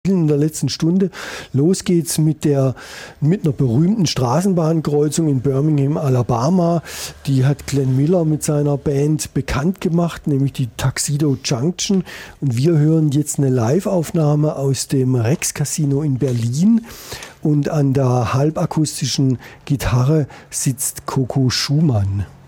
In der letzten Stunde. Los geht's mit einer berühmten Straßenbahnkreuzung in Birmingham, Alabama. Die hat Glenn Miller mit seiner Band bekannt gemacht, nämlich die Tuxedo Junction. Und wir hören jetzt eine Live-Aufnahme aus dem Rex Casino in Berlin. Und an der halbakustischen Gitarre sitzt Coco Schumann.